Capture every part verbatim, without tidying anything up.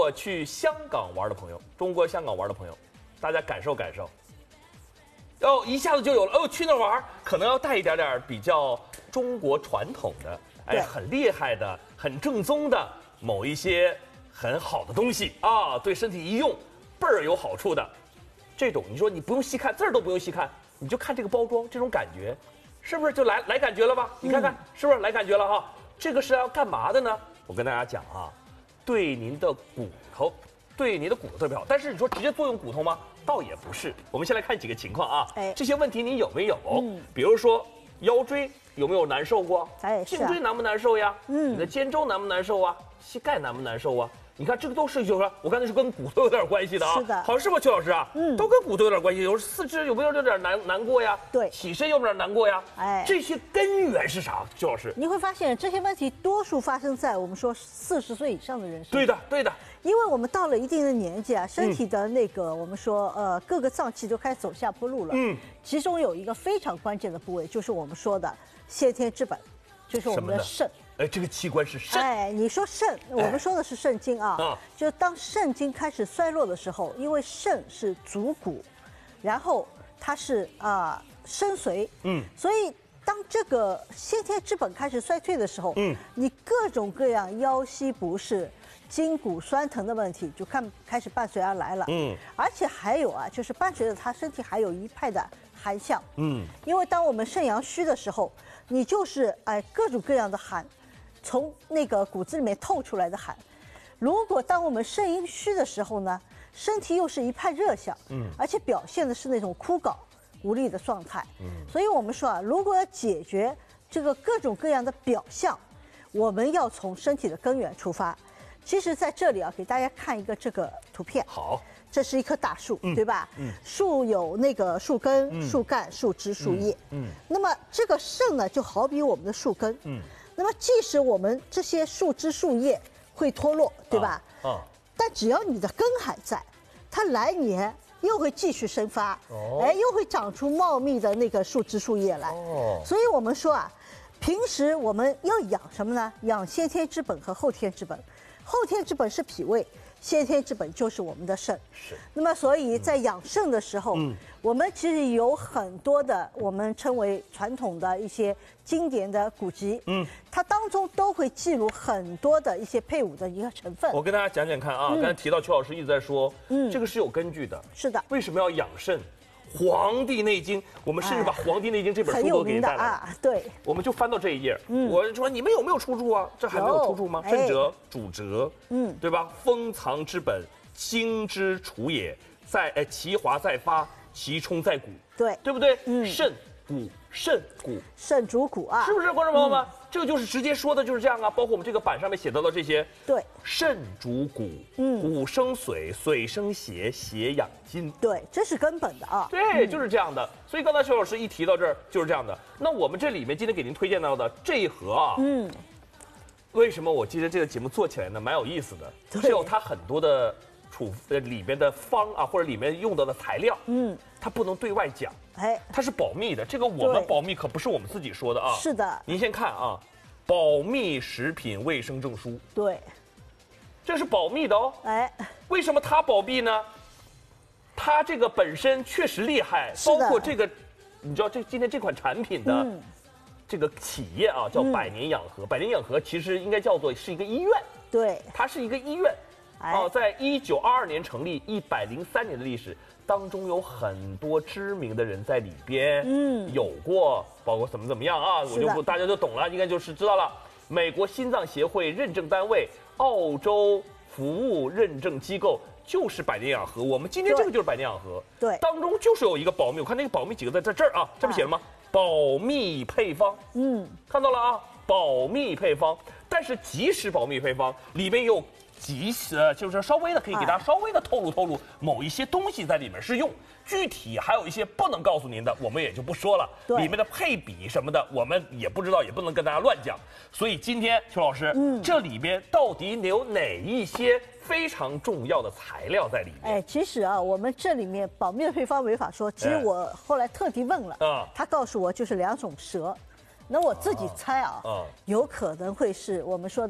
果去香港玩的朋友，中国香港玩的朋友，大家感受感受。哦，一下子就有了哦，去那玩可能要带一点点比较中国传统的，哎，很厉害的、很正宗的某一些很好的东西啊，对身体一用倍儿有好处的。这种你说你不用细看字儿都不用细看，你就看这个包装，这种感觉，是不是就来来感觉了吧？你看看、嗯、是不是来感觉了哈？这个是要干嘛的呢？我跟大家讲啊，对您的骨头，对您的骨头特别好。但是你说直接作用骨头吗？倒也不是。我们先来看几个情况啊，哎，这些问题你有没有？嗯，比如说腰椎有没有难受过？哎，颈椎难不难受呀？嗯，你的肩周难不难受啊？膝盖难不难受啊？你看这个都是有了，我刚才是跟骨头有点关系的啊。是的，好像是吧，邱老师啊？嗯，都跟骨头有点关系。有四肢有没有有点难难过呀？对，起身有没有点难过呀？哎，这些根源是啥？邱老师， 你会发现这些问题多数发生在我们说四十岁以上的人身上。 对的，对的。 因为我们到了一定的年纪啊，身体的那个、嗯、我们说呃各个脏器都开始走下坡路了。嗯，其中有一个非常关键的部位，就是我们说的先天之本，就是我们的肾。 哎，这个器官是肾。 哎，你说肾，我们说的是肾经啊。啊，就当肾经开始衰落的时候，因为肾是主骨，然后它是啊、呃、身髓。嗯，所以当这个先天之本开始衰退的时候，嗯，你各种各样腰膝不适、筋骨酸疼的问题就看开始伴随而来了。嗯，而且还有啊，就是伴随着他身体还有一派的寒象。嗯，因为当我们肾阳虚的时候，你就是哎各种各样的寒。从那个骨子里面透出来的寒，如果当我们肾阴虚的时候呢，身体又是一派热象，嗯，而且表现的是那种枯槁无力的状态，嗯，所以我们说啊，如果要解决这个各种各样的表象，我们要从身体的根源出发。其实在这里啊，给大家看一个这个图片。 好， 这是一棵大树，嗯、对吧？嗯，树有那个树根、嗯、树干、树枝、树叶，嗯，嗯那么这个肾呢，就好比我们的树根，嗯。那么，即使我们这些树枝树叶会脱落，对吧？啊，啊但只要你的根还在，它来年又会继续生发，哦，哎，又会长出茂密的那个树枝树叶来。哦，所以我们说啊，平时我们要养什么呢？养先天之本和后天之本。后天之本是脾胃，先天之本就是我们的肾。是。那么，所以在养肾的时候，嗯，我们其实有很多的我们称为传统的一些经典的古籍，嗯，它当中都会记录很多的一些配伍的一个成分。 我跟大家讲讲看啊，嗯、刚才提到邱老师一直在说，嗯，这个是有根据的。 是的。 为什么要养肾？《黄帝内经》，我们甚至把《黄帝内经》这本书都给带来了。啊， 对， 我们就翻到这一页。嗯，我说你们有没有出处啊？这还没有出处吗？肾者主折，嗯，对吧？封藏之本，精之处也，在哎其华在发，其冲在骨。对，对不对？嗯，肾骨，肾骨， 肾主骨啊， 是不是，观众朋友们？嗯、这个就是直接说的就是这样啊。包括我们这个板上面写到的这些， 对， 肾主骨，嗯，骨生髓，髓生血，血养筋。 对，这是根本的啊。 对，就是这样的。所以刚才邱老师一提到这儿，就是这样的。那我们这里面今天给您推荐到的这一盒啊，嗯，为什么我记得这个节目做起来呢蛮有意思的？是有它很多的处呃里面的方啊，或者里面用到的材料，嗯，它不能对外讲，哎，它是保密的。这个我们保密可不是我们自己说的啊。 是的。 您先看啊，保密食品卫生证书。 对， 这是保密的哦。哎，为什么它保密呢？它这个本身确实厉害，包括这个，你知道这今天这款产品的。嗯这个企业啊叫百年养和，嗯、百年养和其实应该叫做是一个医院， 对， 它是一个医院，哎、啊，在一九二二年成立，一百零三年的历史当中有很多知名的人在里边，嗯，有过，包括怎么怎么样啊，我就不大家就懂了，应该就是知道了。美国心脏协会认证单位，澳洲服务认证机构就是百年养和，我们今天这个就是百年养和，对，当中就是有一个保密，我看那个保密几个字在这儿啊，这不写了吗？啊保密配方，嗯，看到了啊，保密配方。但是即使保密配方里面有极呃，就是稍微的可以给大家稍微的透露透露某一些东西在里面是用，具体还有一些不能告诉您的，我们也就不说了。里面的配比什么的，我们也不知道，也不能跟大家乱讲。所以今天邱老师，嗯，这里边到底有哪一些非常重要的材料在里面？ 哎，其实啊，我们这里面保密的配方没法说，其实我后来特地问了，啊、他告诉我就是两种蛇。那我自己猜啊，啊有可能会是我们说的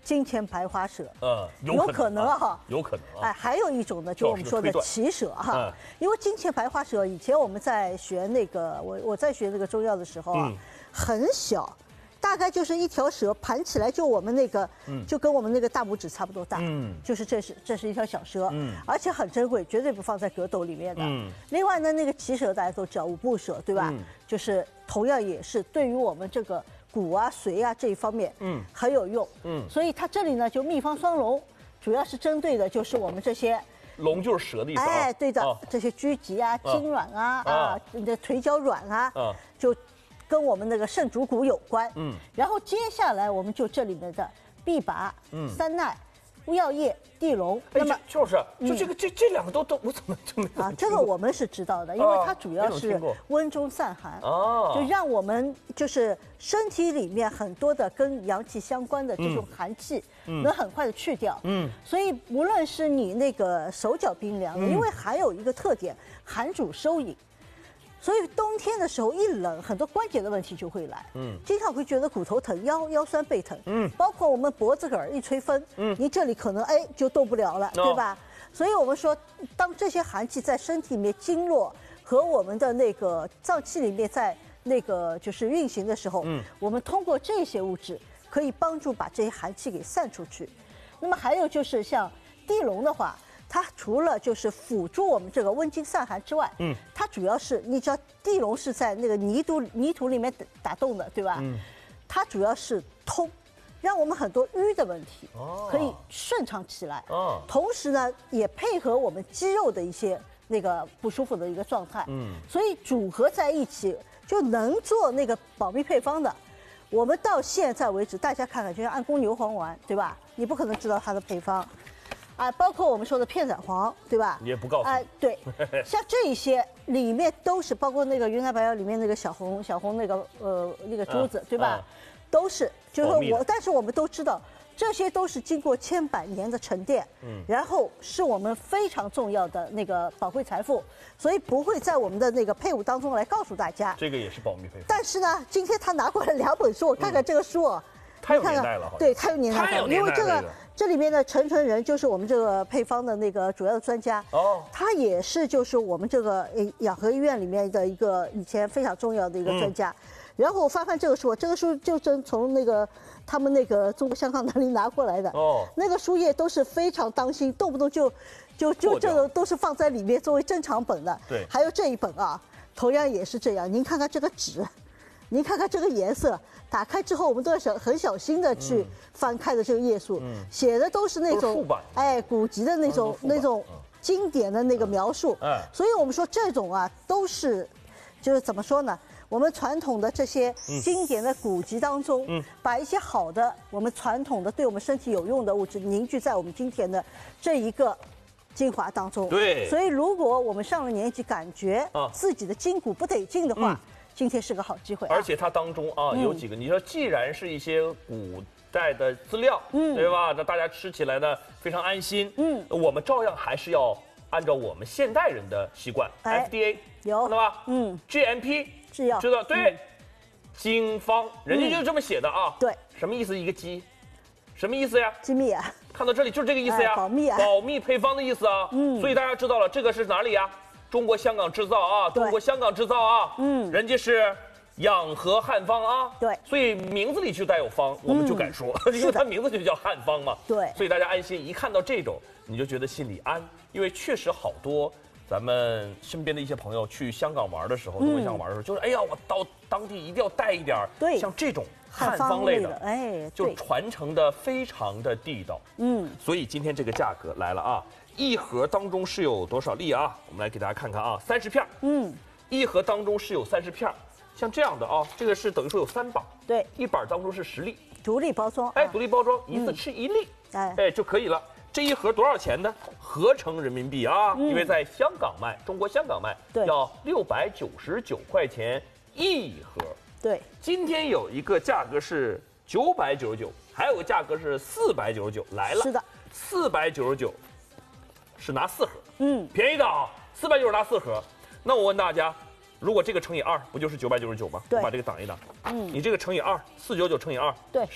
金钱白花蛇， 嗯， 有可能啊， 有可能啊。 哎，还有一种呢，就我们说的奇蛇哈，因为金钱白花蛇，以前我们在学那个，我我在学这个中药的时候啊，很小。大概就是一条蛇盘起来，就我们那个，嗯，就跟我们那个大拇指差不多大，嗯，就是这是这是一条小蛇，嗯，而且很珍贵，绝对不放在格斗里面的。嗯，另外呢，那个奇蛇大家都知道，五步蛇对吧？嗯，就是同样也是对于我们这个骨啊、髓啊这一方面，嗯，很有用，嗯，所以它这里呢就秘方双龙，主要是针对的就是我们这些。 龙就是蛇的意思。 哎，对的，这些拘棘啊、筋软啊、啊，你的腿脚软啊，就。跟我们那个肾主骨有关，嗯，然后接下来我们就这里面的毕拔、嗯、三奈、乌药叶、地龙， 那么就是就这个这这两个都都我怎么就没有啊？这个我们是知道的，因为它主要是温中散寒，哦，就让我们就是身体里面很多的跟阳气相关的这种寒气能很快的去掉，嗯，所以无论是你那个手脚冰凉，因为寒有一个特点，寒主收引。所以冬天的时候一冷，很多关节的问题就会来，嗯，经常会觉得骨头疼、腰腰酸背疼，嗯，包括我们脖子根一吹风，嗯，你这里可能哎就动不了了，对吧？所以我们说，当这些寒气在身体里面经络和我们的那个脏器里面在那个就是运行的时候，嗯，我们通过这些物质可以帮助把这些寒气给散出去。那么还有就是像地龙的话。它除了就是辅助我们这个温经散寒之外，嗯，它主要是你知道地龙是在那个泥土泥土里面打洞的，对吧？嗯，它主要是通，让我们很多瘀的问题可以顺畅起来。哦，同时呢，也配合我们肌肉的一些那个不舒服的一个状态。嗯，所以组合在一起就能做那个保密配方的。我们到现在为止，大家看看，就像安宫牛黄丸，对吧？你不可能知道它的配方。啊，包括我们说的片仔癀，对吧？ 你也不告诉。 哎，对，像这一些里面都是包括那个云南白药里面那个小红小红那个呃那个珠子，嗯、对吧？嗯、都是，就是我，但是我们都知道，这些都是经过千百年的沉淀，嗯，然后是我们非常重要的那个宝贵财富，所以不会在我们的那个配伍当中来告诉大家。 这个也是保密配方。 但是呢，今天他拿过来两本书，我看看这个书啊。嗯太有年代了， 对，太有年代了，因为这个这里面的陈纯仁就是我们这个配方的那个主要的专家哦，他也是就是我们这个养和医院里面的一个以前非常重要的一个专家。嗯、然后我翻翻这个书，这个书就是从那个他们那个中国香港那里拿过来的哦，那个书页都是非常当心，动不动就就就这个都是放在里面作为珍藏本的。对，还有这一本啊，同样也是这样，您看看这个纸。您看看这个颜色，打开之后我们都要小很小心的去翻开的这个页数，嗯、写的都是那种哎古籍的那种那种经典的那个描述，嗯、所以我们说这种啊都是，就是怎么说呢？我们传统的这些经典的古籍当中，嗯、把一些好的我们传统的对我们身体有用的物质凝聚在我们今天的这一个精华当中。对，所以如果我们上了年纪，感觉自己的筋骨不得劲的话。嗯今天是个好机会、啊， 而且它当中啊、嗯、有几个，你说既然是一些古代的资料，嗯，对吧？那大家吃起来呢非常安心，嗯，我们照样还是要按照我们现代人的习惯、哎、，F D A 有， 看到吧？嗯 ，G M P 制药知道对，嗯、经方人家就这么写的啊， 对， 什么意思？一个鸡，什么意思呀？ 机密啊， 看到这里就是这个意思呀， 哎、保密啊， 保密配方的意思啊，嗯，所以大家知道了这个是哪里呀？中国香港制造啊，中国香港制造啊，嗯，人家是养和汉方啊， 对， 所以名字里就带有方，我们就敢说，嗯、因为它名字就叫汉方嘛， 对， 所以大家安心，一看到这种你就觉得心里安，因为确实好多咱们身边的一些朋友去香港玩的时候，东北香港玩的时候，就是哎呀，我到当地一定要带一点， 对， 像这种汉方类的， 哎， 就传承的非常的地道，嗯，所以今天这个价格来了啊。一盒当中是有多少粒啊？我们来给大家看看啊，三十片。嗯，一盒当中是有三十片，像这样的啊，这个是等于说有三板。 对， 一板当中是十粒， 独立包装。 哎，独立包装，一次吃一粒，哎哎就可以了。这一盒多少钱呢？合成人民币啊，因为在香港卖，中国香港卖要六百九十九块钱一盒。 对， 今天有一个价格是九百九十九，还有个价格是四百九十九，来了。 是的， 四百九十九。是拿四盒，嗯，便宜的啊，四百九十拿四盒。那我问大家，如果这个乘以二，不就是九百九十九吗？ 对， 我把这个挡一挡。嗯，你这个乘以二，四九九乘以二， 对， 是吧？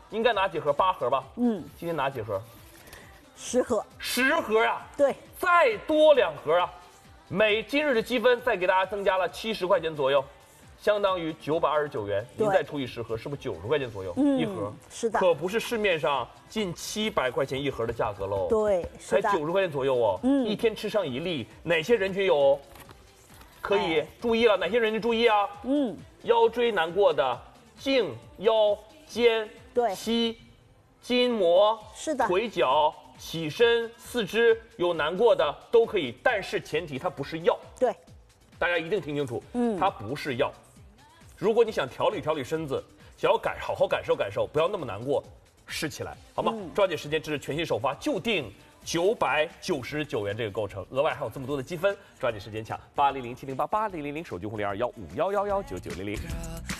应该拿几盒？八盒吧。嗯，今天拿几盒？ 十盒。 十盒啊！ 对， 再多两盒啊！每今日的积分再给大家增加了七十块钱左右，相当于九百二十九元。您再除以十盒，是不是九十块钱左右、嗯、一盒？ 是的， 可不是市面上近七百块钱一盒的价格喽。 对， 才九十块钱左右哦。嗯，一天吃上一粒，哪些人群有？可以、哎、注意了，哪些人群注意啊？嗯，腰椎难过的，颈、腰、肩、 对， 膝、筋膜， 是的， 腿脚。起身、四肢有难过的都可以，但是前提它不是药。 对， 大家一定听清楚，嗯，它不是药。如果你想调理调理身子，想要感好好感受感受，不要那么难过，试起来好吗？嗯、抓紧时间，这是全新首发，就定九百九十九元这个构成，额外还有这么多的积分，抓紧时间抢八零零七零八八零零零手机号零二幺五幺幺幺九九零零。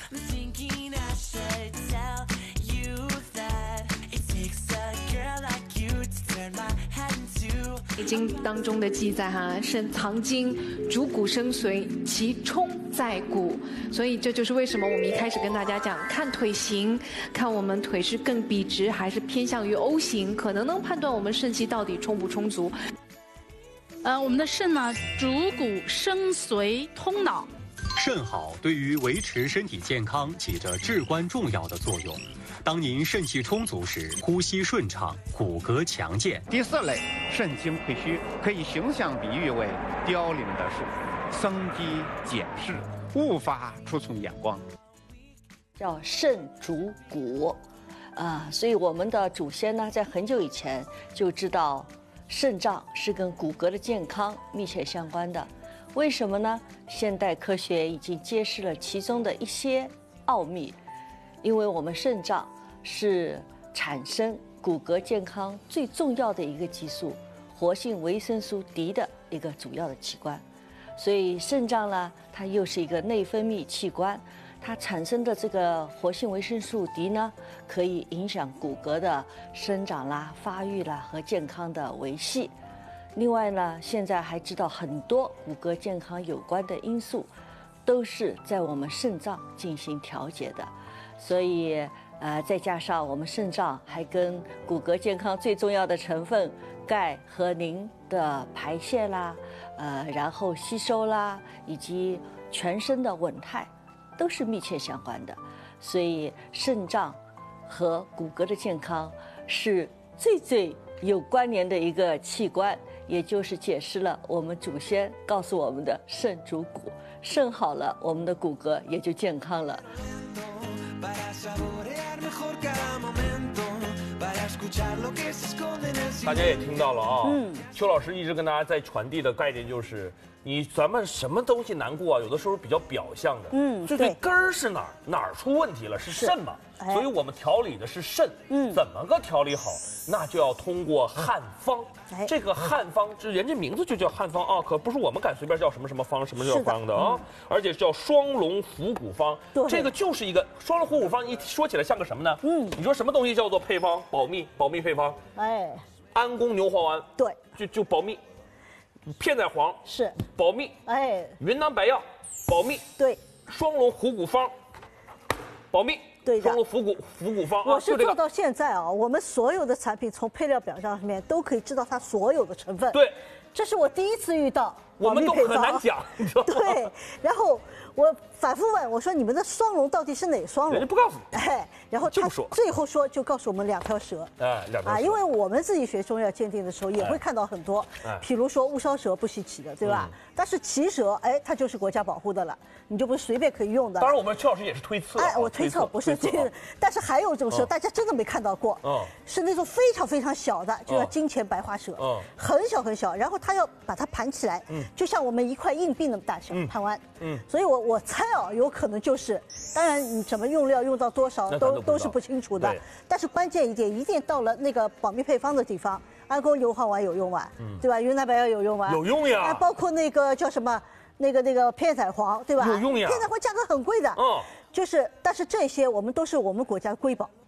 易经当中的记载哈，肾藏精，主骨生髓，其冲在骨。所以这就是为什么我们一开始跟大家讲，看腿型，看我们腿是更笔直还是偏向于 O 型，可能能判断我们肾气到底充不充足。 呃，我们的肾呢，主骨生髓，通脑。 肾好对于维持身体健康起着至关重要的作用。当您肾气充足时，呼吸顺畅，骨骼强健。 第四类，肾精亏虚，可以形象比喻为凋零的树，生机减逝，无法出从眼光。 叫肾主骨，啊，所以我们的祖先呢，在很久以前就知道肾脏是跟骨骼的健康密切相关的。为什么呢？现代科学已经揭示了其中的一些奥秘。因为我们肾脏是产生骨骼健康最重要的一个激素活性维生素 D 的一个主要的器官，所以肾脏呢，它又是一个内分泌器官，它产生的这个活性维生素 D 呢，可以影响骨骼的生长啦、发育啦和健康的维系。另外呢，现在还知道很多骨骼健康有关的因素，都是在我们肾脏进行调节的。所以，呃，再加上我们肾脏还跟骨骼健康最重要的成分钙和磷的排泄啦，呃，然后吸收啦，以及全身的稳态，都是密切相关的。所以，肾脏和骨骼的健康是最最有关联的一个器官，也就是解释了我们祖先告诉我们的肾主骨，肾好了，我们的骨骼也就健康了。 大家也听到了啊，嗯，邱老师一直跟大家在传递的概念就是，你咱们什么东西难过啊，有的时候比较表象的，嗯，最最根儿是哪儿哪儿出问题了，是肾嘛，哎、所以我们调理的是肾，嗯，怎么个调理好？那就要通过汉方，哎、这个汉方，这人家名字就叫汉方啊，可不是我们敢随便叫什么什么方，什么叫方的啊，嗯、而且叫双龙伏骨方，这个就是一个双龙伏骨方，一说起来像个什么呢？嗯，你说什么东西叫做配方？保密，保密配方，哎。安宫牛黄丸， 对， 就就保密；片仔癀是保密，哎，云南白药保密， 对， 双龙虎骨方保密， 对的， 双龙虎骨虎骨方。 我是做到现在啊，我们所有的产品从配料表上面都可以知道它所有的成分。 对， 这是我第一次遇到， 我们都很难讲，你知道吗？ 对，然后我反复问我说：“你们的双龙到底是哪双龙？” 人家不告诉你。 哎，然后他最后说就告诉我们两条蛇。 哎，两条蛇。 啊，因为我们自己学中药鉴定的时候也会看到很多，哎、譬如说乌梢蛇不稀奇的，对吧？嗯、但是奇蛇，哎，它就是国家保护的了，你就不是随便可以用的。 当然，我们邱老师也是推测。 哎，我推测不是这个，但是还有一种蛇，大家真的没看到过，嗯，是那种非常非常小的，就叫金钱白花蛇，嗯，很小很小，然后它要把它盘起来，嗯，就像我们一块硬币那么大小，盘完，嗯，所以我我猜啊，有可能就是，当然你怎么用料用到多少都都是不清楚的，但是关键一点，一定到了那个保密配方的地方，安宫牛黄丸有用完，嗯，对吧？云南白药有用完， 有用呀， 包括那个叫什么？那个那个片仔癀，对吧？ 有用呀， 片仔癀价格很贵的，嗯，就是，但是这些我们都是我们国家瑰宝，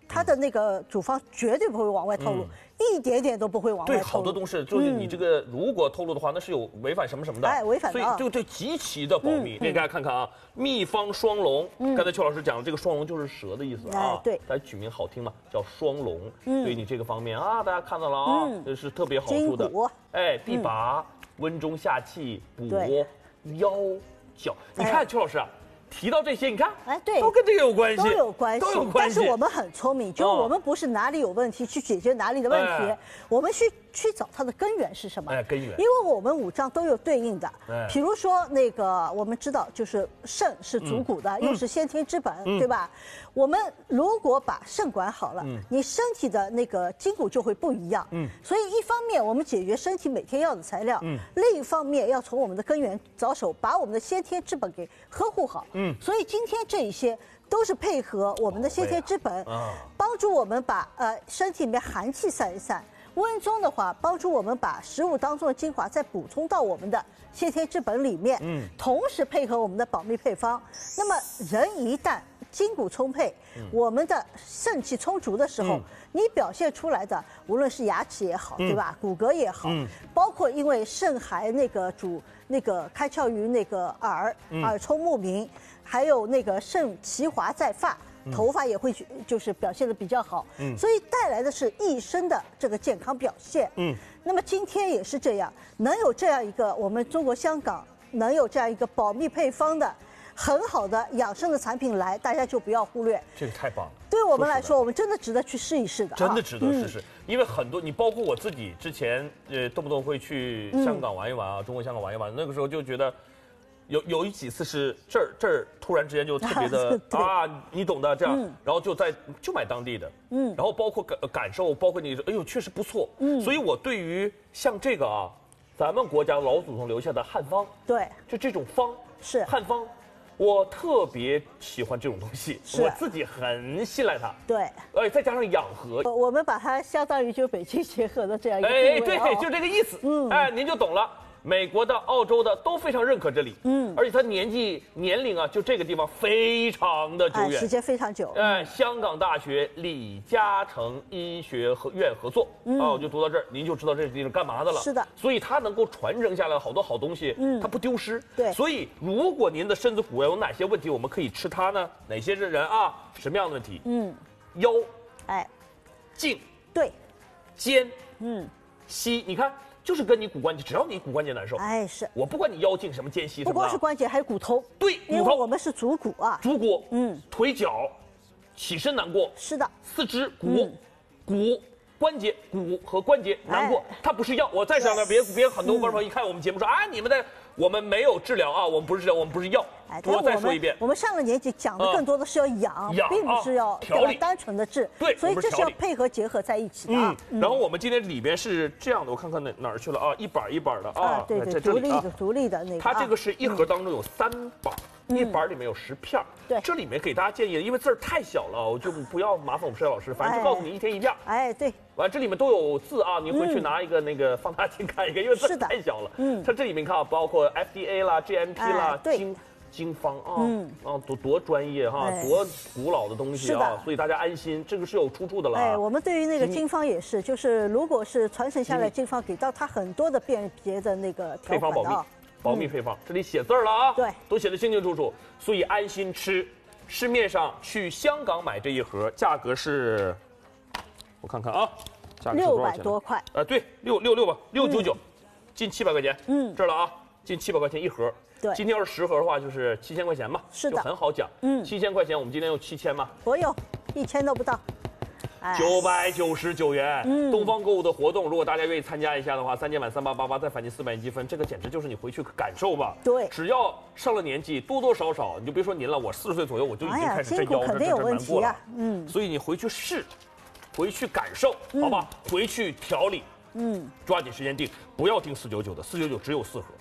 它的那个主方绝对不会往外透露。嗯一点点都不会往外透露。 对，好多东西就是你这个如果透露的话，那是有违反什么什么的， 哎，违反的， 所以就这极其的保密。给大家看看啊，秘方双龙，刚才邱老师讲的这个双龙就是蛇的意思啊， 对， 大家取名好听嘛，叫双龙，对你这个方面啊，大家看到了啊，这是特别好处的。哎，地拔，温中下气，补腰脚。你看邱老师啊。提到这些，你看，哎，对，都跟这个有关系， 都有关系， 都有关系。但是我们很聪明，就是我们不是哪里有问题去解决哪里的问题，我们去去找它的根源是什么？ 哎，根源。 因为我们五脏都有对应的，比如说那个我们知道，就是肾是主骨的，又是先天之本，对吧？我们如果把肾管好了，你身体的那个筋骨就会不一样。嗯，所以一方面我们解决身体每天要的材料，嗯，另一方面要从我们的根源着手，把我们的先天之本给呵护好。嗯，所以今天这一些都是配合我们的先天之本，帮助我们把呃身体里面寒气散一散。温中的话，帮助我们把食物当中的精华再补充到我们的先天之本里面，嗯，同时配合我们的保密配方。那么人一旦筋骨充沛，嗯、我们的肾气充足的时候，嗯、你表现出来的无论是牙齿也好，嗯、对吧？骨骼也好，嗯、包括因为肾还那个主那个开窍于那个耳，嗯、耳聪目明，还有那个肾其华在发。头发也会就是表现的比较好，嗯，所以带来的是一身的这个健康表现，嗯。那么今天也是这样，能有这样一个我们中国香港能有这样一个保密配方的很好的养生的产品来，大家就不要忽略。 这个太棒了， 对我们来说，我们真的值得去试一试的， 真的值得试试。嗯、因为很多你包括我自己之前呃动不动会去香港玩一玩啊，嗯、中国香港玩一玩，那个时候就觉得。有有一几次是这儿这儿突然之间就特别的啊，你懂的这样，嗯、然后就在就买当地的，嗯，然后包括感感受，包括你说，哎呦，确实不错，嗯，所以我对于像这个啊，咱们国家老祖宗留下的汉方， 对， 就这种方是汉方，我特别喜欢这种东西，我自己很信赖它， 对， 而且再加上养和， 我们把它相当于就北京协和的这样一个地位， 哎，对，就这个意思，嗯，哎，您就懂了。美国的、澳洲的都非常认可这里，嗯，而且它年纪年龄啊，就这个地方非常的久远， 哎、时间非常久。 哎，香港大学李嘉诚医学院合作，嗯，啊，我就读到这儿，您就知道这地方干嘛的了。 是的， 所以它能够传承下来好多好东西，嗯，它不丢失。 对， 所以如果您的身子骨有哪些问题，我们可以吃它呢？哪些人啊？什么样的问题？嗯，腰， 哎， 颈， 对， 肩，嗯，膝，你看。就是跟你骨关节，只要你骨关节难受， 哎是， 我不管你腰颈什么间隙， 不光是关节，还有骨头， 对， 因为我们是足骨啊， 足骨，嗯，腿脚，起身难过， 是的， 四肢骨，骨关节骨和关节难过，它不是药。我再讲呢，别别很多观众朋友一看我们节目说啊，你们的我们没有治疗啊，我们不是治疗，我们不是药。哎，我再说一遍， 我们上了年纪讲的更多的是要养，并不是要调理单纯的治， 对， 所以这是要配合结合在一起的。 嗯，然后我们今天里边是这样的，我看看哪哪儿去了啊，一板一板的啊， 对对，独立的独立的那个， 它这个是一盒当中有三板。一板里面有十片， 对， 这里面给大家建议，因为字儿太小了，我就不要麻烦我们申老师，反正就告诉你一天一片。 哎，对， 完这里面都有字啊，你回去拿一个那个放大镜看一个，因为字太小了。嗯，它这里面看啊，包括 F D A 啦、G M P 啦、经经方啊，嗯啊，多多专业哈，多古老的东西啊，所以大家安心，这个是有出处的了。 哎，我们对于那个经方也是，就是如果是传承下来经方，给到它很多的辨别的那个条款的啊。 保密配方，这里写字儿了啊， 对， 都写得清清楚楚，所以安心吃。市面上去香港买这一盒，价格是，我看看啊，价格是六百多块， 呃，对，六六六吧，六九九，近七百块钱，嗯，这儿了啊，近七百块钱一盒。 对， 今天要是十盒的话，就是七千块钱嘛， 是的， 就很好讲，嗯，七千块钱，我们今天用七千嘛， 不用，一千都不到。 九百九十九元，嗯，东方购物的活动，如果大家愿意参加一下的话，三件满三八八八，再返金四百积分，这个简直就是你回去感受吧。 对， 只要上了年纪，多多少少，你就别说您了，我四十岁左右我就已经开始这腰这这难过了，嗯，所以你回去试，回去感受，嗯、好吧，回去调理，嗯，抓紧时间订，不要订四九九的，四九九只有四盒。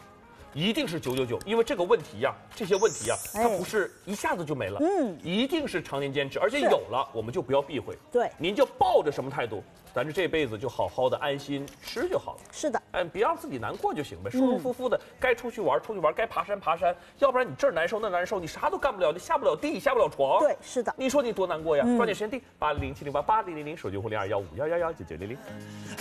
一定是九九九，因为这个问题呀、啊，这些问题呀、啊，它不是一下子就没了，嗯，一定是常年坚持，而且有了我们就不要避讳， 对， 您就抱着什么态度，咱这这辈子就好好的安心吃就好了。 是的， 哎，别让自己难过就行呗，舒舒服服的，该出去玩出去玩，该爬山爬山，要不然你这儿难受那难受，你啥都干不了，你下不了地，下不了床。 对，是的， 你说你多难过呀？抓紧时间定八零零七零八八零零零，手机号零二幺五幺幺幺九九零零。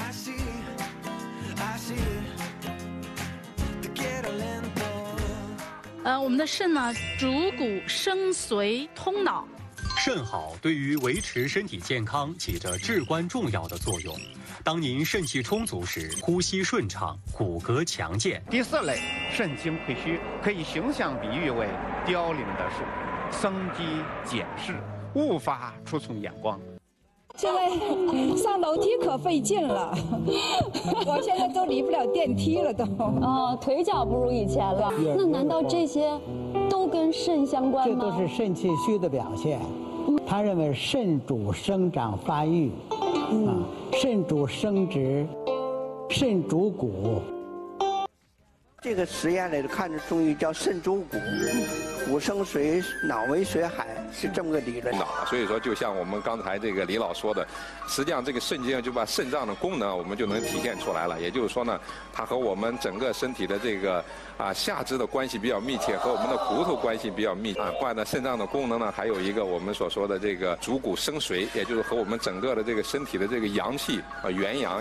呃，我们的肾呢，主骨生髓通脑。 肾好对于维持身体健康起着至关重要的作用。当您肾气充足时，呼吸顺畅，骨骼强健。 第四类，肾精亏虚，可以形象比喻为凋零的树，生机减逝，无法出从眼光。 现在上楼梯可费劲了，我现在都离不了电梯了都。 哦，腿脚不如以前了。那难道这些都跟肾相关吗？ 这都是肾气虚的表现。他认为肾主生长发育，啊，肾主生殖，肾主骨。 这个实验里头看着中医叫肾主骨，骨生髓，脑为髓海，是这么个理论。 脑，所以说就像我们刚才这个李老说的，实际上这个肾经就把肾脏的功能我们就能体现出来了。也就是说呢，它和我们整个身体的这个啊下肢的关系比较密切，和我们的骨头关系比较密切。啊，另外呢，肾脏的功能呢还有一个我们所说的这个主骨生髓，也就是和我们整个的这个身体的这个阳气啊元阳。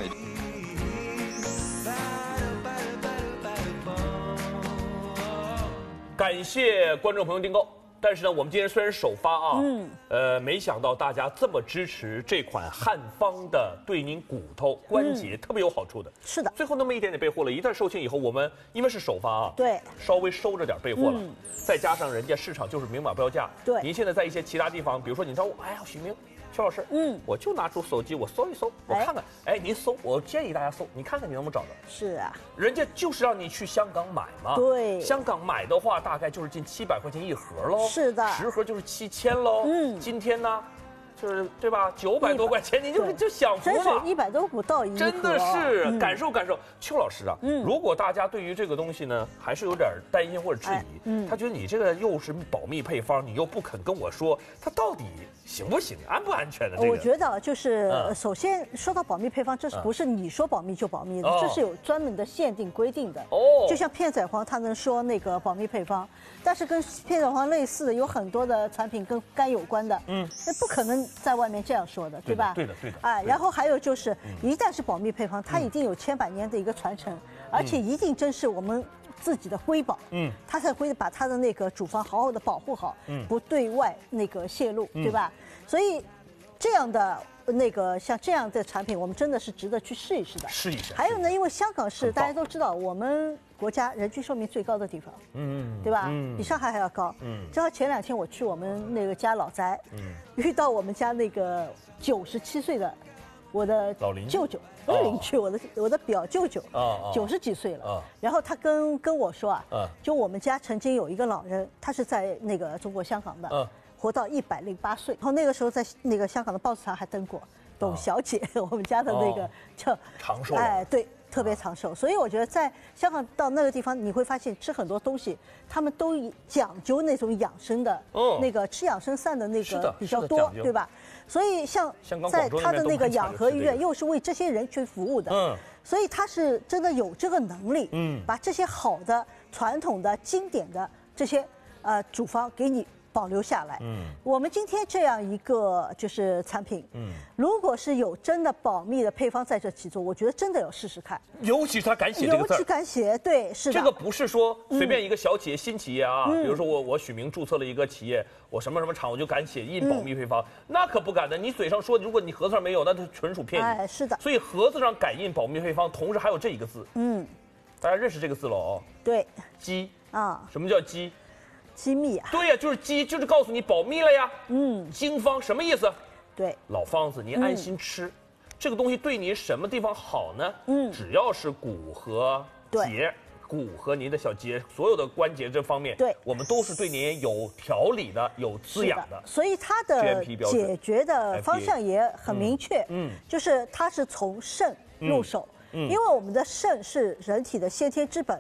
感谢观众朋友订购，但是呢，我们今天虽然首发啊，嗯，呃，没想到大家这么支持这款汉方的，对您骨头关节、嗯、特别有好处的。 是的， 最后那么一点点备货了，一旦售罄以后，我们因为是首发啊， 对， 稍微收着点备货了，嗯、再加上人家市场就是明码标价， 对， 您现在在一些其他地方，比如说你知道，哎呀，许明。邱老师，嗯，我就拿出手机，我搜一搜，我看看，哎，您搜，我建议大家搜，你看看你能不能找到？ 是啊， 人家就是让你去香港买嘛， 对， 香港买的话大概就是近七百块钱一盒喽， 是的， 十盒就是七千喽，嗯，今天呢，就是对吧，九百多块钱，你就就享福嘛，真是一百多不到一盒， 真的是、嗯、感受感受。邱老师啊，嗯，如果大家对于这个东西呢还是有点担心或者质疑，哎、嗯，他觉得你这个又是保密配方，你又不肯跟我说，它到底行不行，安不安全的？这个、 我觉得就是，嗯、首先说到保密配方，这是不是你说保密就保密的？嗯、这是有专门的限定规定的。哦，就像片仔癀，他能说那个保密配方，但是跟片仔癀类似的有很多的产品跟肝有关的，嗯，那不可能在外面这样说的，对吧？ 对的，对的。 哎，然后还有就是，一旦是保密配方，它一定有千百年的一个传承，而且一定真是我们自己的瑰宝，嗯，他才会把他的那个主方好好的保护好，嗯，不对外那个泄露，对吧？所以这样的那个像这样的产品，我们真的是值得去试一试的。 试一试。 还有呢，因为香港是大家都知道，我们国家人均寿命最高的地方，嗯，对吧？嗯，比上海还要高。嗯，正好前两天我去我们那个家老宅，嗯，遇到我们家那个九十七岁的我的舅舅。不是邻居，我的我的表舅舅，九十几岁了。然后他跟跟我说啊，就我们家曾经有一个老人，他是在那个中国香港的，活到一百零八岁。然后那个时候在那个香港的报纸上还登过董小姐，我们家的那个叫长寿， 哎，对，特别长寿。所以我觉得在香港到那个地方，你会发现吃很多东西，他们都讲究那种养生的，那个吃养生膳的那个比较多，对吧？所以像在他的那个养和医院，又是为这些人去服务的，嗯，所以他是真的有这个能力，嗯，把这些好的、传统的、经典的这些呃处方给你保留下来。嗯，我们今天这样一个就是产品，嗯，如果是有真的保密的配方在这其中，我觉得真的要试试看。 尤其是他敢写这个字， 尤其敢写，对，是的。 这个不是说随便一个小企业、新企业啊，比如说我我许明注册了一个企业。我什么什么厂，我就敢写印保密配方，嗯、那可不敢的。你嘴上说，如果你盒子上没有，那就纯属骗你。 哎，是的。 所以盒子上敢印保密配方，同时还有这一个字，嗯，大家认识这个字了哦。 对， 机啊， 什么叫机？ 机密啊。 对呀，就是机，就是告诉你保密了呀。嗯，经方什么意思？ 对， 老方子，你安心吃。嗯、这个东西对你什么地方好呢？嗯，只要是骨和节。骨和您的小节，所有的关节这方面， 对， 我们都是对您有条理的、有滋养的。 所以它的解决的方向也很明确，嗯，就是它是从肾入手，嗯，因为我们的肾是人体的先天之本，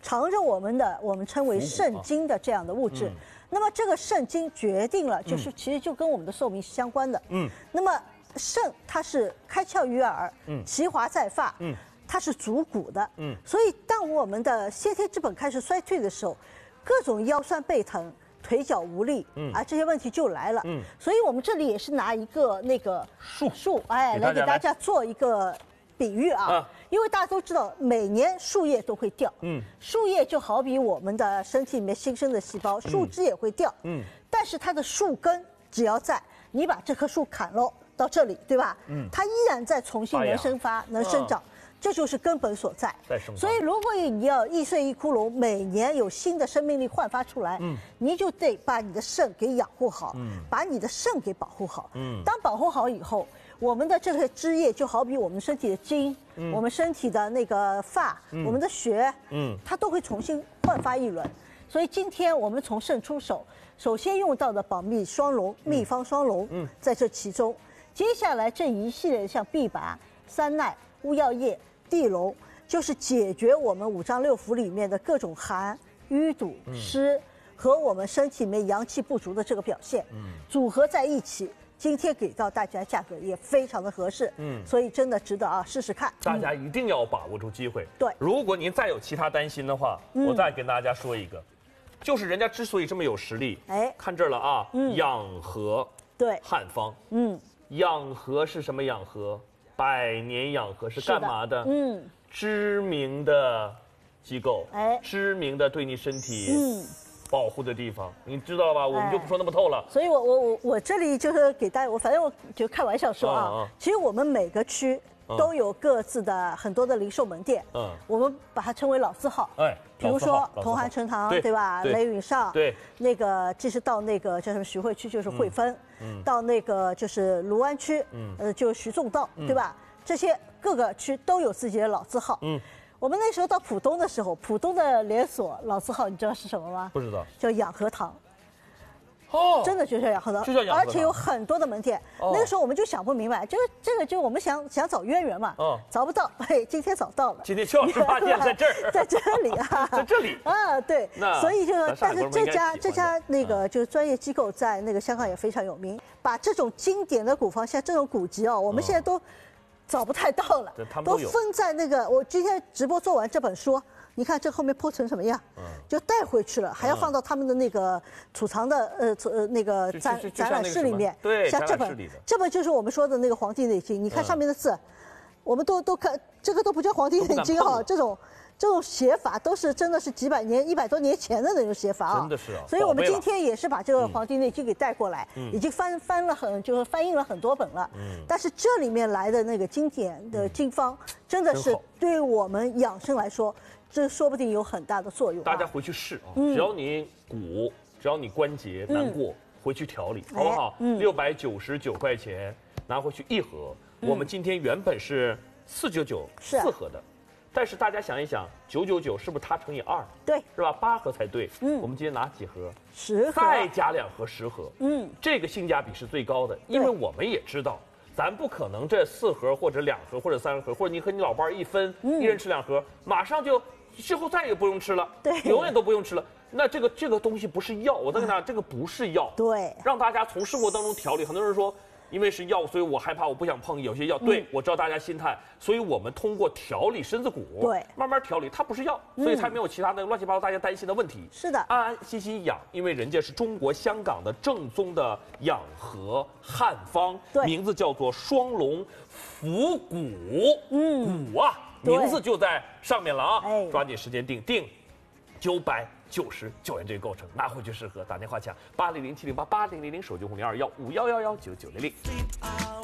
藏着我们的我们称为肾精的这样的物质。嗯、那么这个肾精决定了，就是其实就跟我们的寿命是相关的。嗯，那么肾它是开窍于耳，嗯，其华在发，嗯，它是主骨的，嗯，所以当我们的先天之本开始衰退的时候，各种腰酸背疼、腿脚无力，嗯啊，这些问题就来了。嗯，所以我们这里也是拿一个那个树树，哎，来给大家做一个比喻啊。啊因为大家都知道，每年树叶都会掉，嗯，树叶就好比我们的身体里面新生的细胞，树枝也会掉，嗯，但是它的树根只要在，你把这棵树砍了到这里，对吧？嗯，它依然在重新能生发、能生长。这就是根本所在。所以，如果你要一岁一窟窿，每年有新的生命力焕发出来，嗯，你就得把你的肾给养护好，嗯，把你的肾给保护好，嗯，当保护好以后，我们的这个枝叶就好比我们身体的筋，嗯，我们身体的那个发，嗯，我们的血，嗯，它都会重新焕发一轮。所以今天我们从肾出手，首先用到的保秘双龙、秘方双龙，嗯，在这其中，接下来这一系列像毕拔、三奈、乌药叶。地龙就是解决我们五脏六腑里面的各种寒、瘀堵、湿和我们身体里面阳气不足的这个表现，嗯，组合在一起，今天给到大家价格也非常的合适，嗯，所以真的值得啊试试看。 大家一定要把握住机会。 对， 如果您再有其他担心的话，嗯、我再跟大家说一个，就是人家之所以这么有实力，哎，看这儿了啊，嗯、养和对汉方，嗯，养和是什么养和？百年养和是干嘛的？嗯，知名的机构，哎，知名的对你身体嗯保护的地方，你知道了吧？我们就不说那么透了。 所以我我我我这里就是给大家，我反正我就开玩笑说啊，其实我们每个区都有各自的很多的零售门店，嗯，我们把它称为老字号，哎，比如说同涵陈塘，对吧？雷允上，对，那个这是到那个叫什么徐汇区就是汇丰。到那个就是卢湾区，嗯，呃，就徐纵道，对吧？这些各个区都有自己的老字号。嗯，我们那时候到浦东的时候，浦东的连锁老字号，你知道是什么吗？ 不知道， 叫养和堂。哦，真的就叫养和堂， 就叫养和堂， 而且有很多的门店。哦、那个时候我们就想不明白，就是这个，就我们想想找渊源嘛，哦，找不到，嘿，今天找到了。 今天邱老师发现在这儿， 在这里啊， 在这里啊，对。那所以就是，但是这家这家那个就是专业机构在那个香港也非常有名，把这种经典的古方，像这种古籍哦，我们现在都找不太到了，都分在那个。我今天直播做完这本书。你看这后面铺成什么样，嗯、就带回去了，还要放到他们的那个储藏的呃呃那个展展览室里面。 对， 像这本这本就是我们说的那个《黄帝内经》，你看上面的字，嗯、我们都都看这个都不叫《黄帝内经》哈，这种这种写法都是真的是几百年、一百多年前的那种写法啊。 真的是啊。 所以我们今天也是把这个《黄帝内经》给带过来，嗯、已经翻翻了很就是翻译了很多本了。嗯。但是这里面来的那个经典的经方，真的是对我们养生来说。这说不定有很大的作用、啊。 大家回去试啊！嗯、只要你骨，只要你关节难过，嗯、回去调理，好不好？六百九十九块钱拿回去一盒。嗯、我们今天原本是四九九四盒的，但是大家想一想，九九九是不是它乘以二？ 对， 是吧？八盒才对。嗯，我们今天拿几盒？ 十盒， 再加两盒，十盒。嗯，这个性价比是最高的，因为我们也知道。咱不可能这四盒或者两盒或者三盒，或者你和你老伴一分，嗯、一人吃两盒，马上就之后再也不用吃了， 对， 永远都不用吃了。那这个这个东西不是药，我再跟大家，这个不是药， 对， 让大家从生活当中调理。很多人说，因为是药，所以我害怕，我不想碰有些药。对、嗯、我知道大家心态，所以我们通过调理身子骨， 对， 慢慢调理，它不是药，所以才没有其他的乱七八糟大家担心的问题。 是的， 安安心心养，因为人家是中国香港的正宗的养和汉方，名字叫做双龙伏骨，嗯，骨啊，名字就在上面了啊，哎，抓紧时间订订，九百。九十九元这个构成，拿回去适合打电话抢八零零七零八八零零零手机红零二幺五幺幺幺九九零零。